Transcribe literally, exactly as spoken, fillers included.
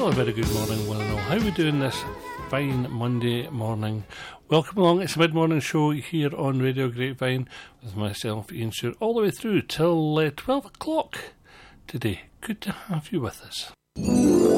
Well, a very good morning, one and all. How are we doing this fine Monday morning? Welcome along. It's a mid-morning show here on Radio Grapevine with myself, Ian Stewart, all the way through till uh, twelve o'clock today. Good to have you with us.